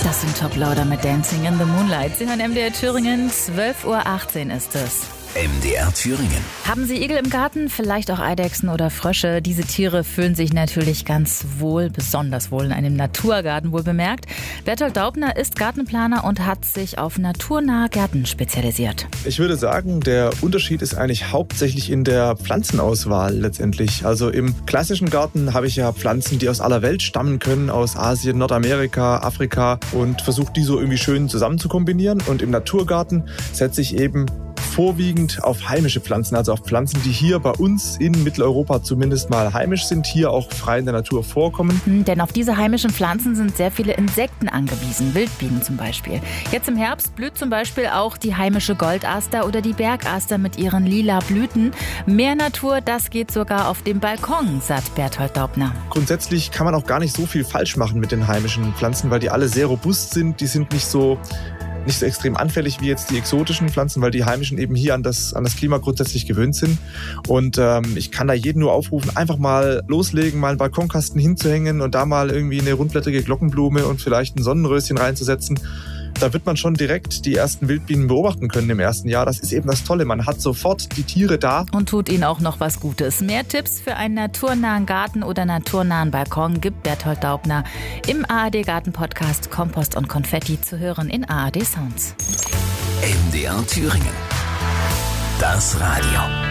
Das sind Top Lauder mit Dancing in the Moonlight. Sie hören MDR Thüringen, 12:18 Uhr ist es. MDR Thüringen. Haben Sie Igel im Garten? Vielleicht auch Eidechsen oder Frösche? Diese Tiere fühlen sich natürlich ganz wohl, besonders wohl in einem Naturgarten, wohl bemerkt. Berthold Daubner ist Gartenplaner und hat sich auf naturnahe Gärten spezialisiert. Ich würde sagen, der Unterschied ist eigentlich hauptsächlich in der Pflanzenauswahl letztendlich. Also im klassischen Garten habe ich ja Pflanzen, die aus aller Welt stammen können, aus Asien, Nordamerika, Afrika, und versuche die so irgendwie schön zusammen zu kombinieren. Und im Naturgarten setze ich eben vorwiegend auf heimische Pflanzen, also auf Pflanzen, die hier bei uns in Mitteleuropa zumindest mal heimisch sind, hier auch frei in der Natur vorkommen. Denn auf diese heimischen Pflanzen sind sehr viele Insekten angewiesen, Wildbienen zum Beispiel. Jetzt im Herbst blüht zum Beispiel auch die heimische Goldaster oder die Bergaster mit ihren lila Blüten. Mehr Natur, das geht sogar auf dem Balkon, sagt Berthold Daubner. Grundsätzlich kann man auch gar nicht so viel falsch machen mit den heimischen Pflanzen, weil die alle sehr robust sind, die sind nicht so extrem anfällig wie jetzt die exotischen Pflanzen, weil die heimischen eben hier an das Klima grundsätzlich gewöhnt sind. Und ich kann da jeden nur aufrufen, einfach mal loslegen, mal einen Balkonkasten hinzuhängen und da mal irgendwie eine rundblättrige Glockenblume und vielleicht ein Sonnenröschen reinzusetzen. Da wird man schon direkt die ersten Wildbienen beobachten können im ersten Jahr. Das ist eben das Tolle. Man hat sofort die Tiere da. Und tut ihnen auch noch was Gutes. Mehr Tipps für einen naturnahen Garten oder naturnahen Balkon gibt Berthold Daubner im ARD Garten Podcast Kompost und Konfetti zu hören in ARD Sounds. MDR Thüringen. Das Radio.